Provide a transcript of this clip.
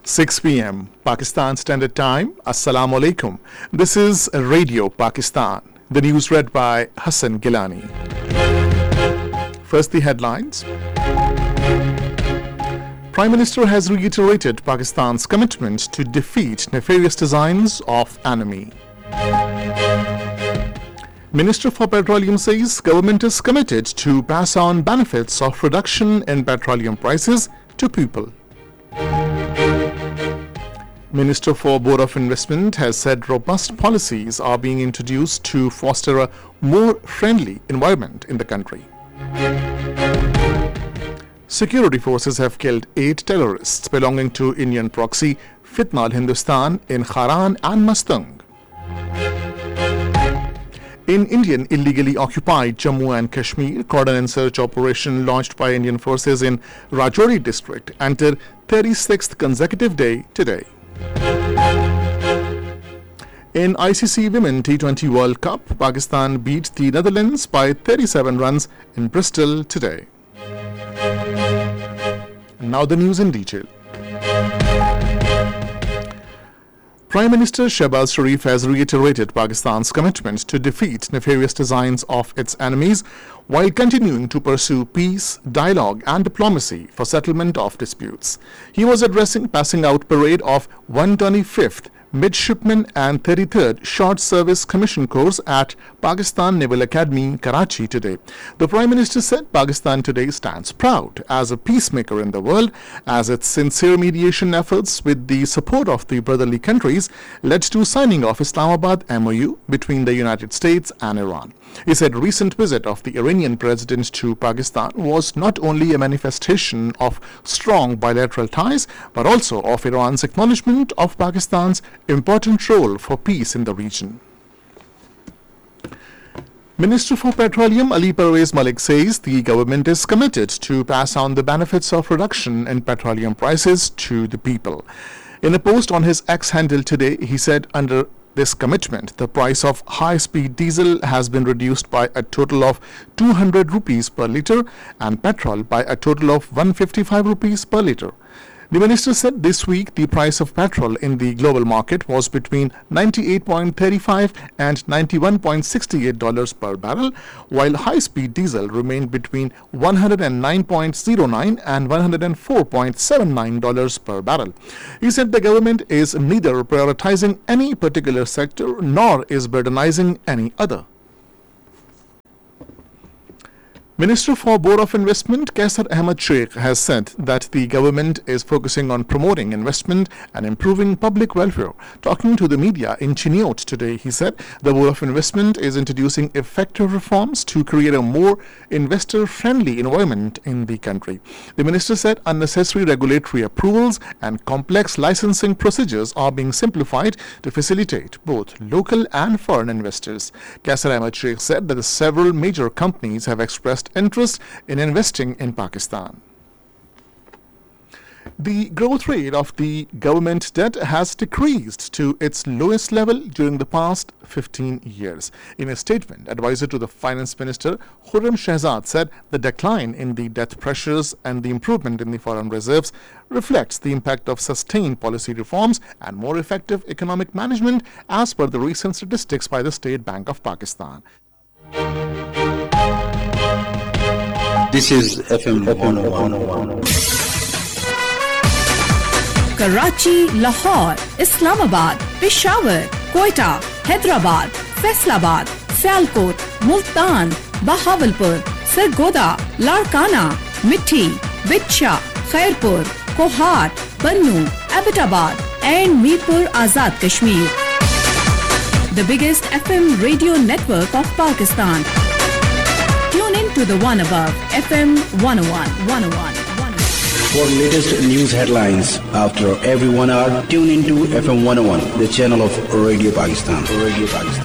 6 p.m. Pakistan Standard Time. Assalamu alaikum. This is Radio Pakistan. The news read by Hassan Gilani. First, the headlines. Prime Minister has reiterated Pakistan's commitment to defeat nefarious designs of enemy. Minister for Petroleum says government is committed to pass on benefits of reduction in petroleum prices to people. Minister for Board of Investment has said robust policies are being introduced to foster a more friendly environment in the country. Security forces have killed 8 terrorists belonging to Indian proxy Fitna al-Hindustan in Kharan and Mastung. In Indian illegally occupied Jammu and Kashmir, cordon and search operation launched by Indian forces in Rajouri district entered 36th consecutive day today. In ICC Women T20 World Cup, Pakistan beat the Netherlands by 37 runs in Bristol today. Now the news in detail. Prime Minister Shehbaz Sharif has reiterated Pakistan's commitment to defeat nefarious designs of its enemies while continuing to pursue peace, dialogue and diplomacy for settlement of disputes. He was addressing passing out parade of 125th Midshipman and 33rd Short Service Commission Course at Pakistan Naval Academy, Karachi today. The Prime Minister said Pakistan today stands proud as a peacemaker in the world as its sincere mediation efforts with the support of the brotherly countries led to signing of Islamabad MOU between the United States and Iran. He said recent visit of the Iranian president to Pakistan was not only a manifestation of strong bilateral ties but also of Iran's acknowledgement of Pakistan's important role for peace in the region. Minister for Petroleum Ali Pervez Malik says the government is committed to pass on the benefits of reduction in petroleum prices to the people. In a post on his X handle today, he said under this commitment, the price of high-speed diesel has been reduced by a total of 200 rupees per litre and petrol by a total of 155 rupees per litre. The minister said this week the price of petrol in the global market was between $98.35 and $91.68 per barrel, while high-speed diesel remained between $109.09 and $104.79 per barrel. He said the government is neither prioritizing any particular sector nor is burdenizing any other. Minister for Board of Investment Kaisar Ahmed Sheikh has said that the government is focusing on promoting investment and improving public welfare. Talking to the media in Chiniot today, he said the Board of Investment is introducing effective reforms to create a more investor-friendly environment in the country. The minister said unnecessary regulatory approvals and complex licensing procedures are being simplified to facilitate both local and foreign investors. Kaisar Ahmed Sheikh said that several major companies have expressed interest in investing in Pakistan. The growth rate of the government debt has decreased to its lowest level during the past 15 years. In a statement, advisor to the Finance Minister Khurram Shehzad said the decline in the debt pressures and the improvement in the foreign reserves reflects the impact of sustained policy reforms and more effective economic management as per the recent statistics by the State Bank of Pakistan. This is FM 101. Karachi, Lahore, Islamabad, Peshawar, Quetta, Hyderabad, Faisalabad, Sialkot, Multan, Bahawalpur, Sargodha, Larkana, Mithi, Bitcha, Khairpur, Kohar, Bannu, Abbottabad and Mirpur Azad Kashmir. The biggest FM radio network of Pakistan. Tune in to the one above, FM 101. For latest news headlines, after every 1 hour, tune into FM 101, the channel of Radio Pakistan.